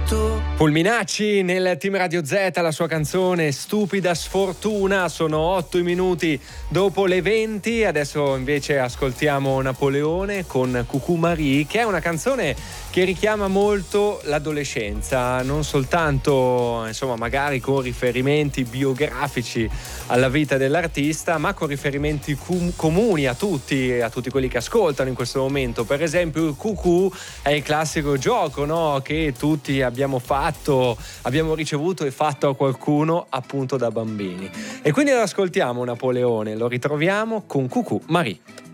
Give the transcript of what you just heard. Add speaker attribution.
Speaker 1: Fulminacci nel Team Radio Z, la sua canzone Stupida Sfortuna. Sono 8 minuti dopo le 20. Adesso invece ascoltiamo Napoleone con Coucou Marie, che è una canzone che richiama molto l'adolescenza, non soltanto insomma magari con riferimenti biografici alla vita dell'artista, ma con riferimenti comuni a tutti quelli che ascoltano in questo momento. Per esempio il Coucou è il classico gioco, no? Che tutti abbiamo ricevuto e fatto a qualcuno appunto da bambini. E quindi lo ascoltiamo Napoleone, lo ritroviamo con Coucou Marie.